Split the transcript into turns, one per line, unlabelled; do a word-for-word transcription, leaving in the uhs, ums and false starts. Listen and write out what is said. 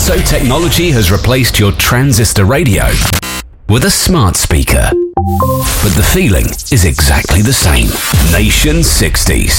So technology has replaced your transistor radio with a smart speaker. But the feeling is exactly the same. Nation sixties.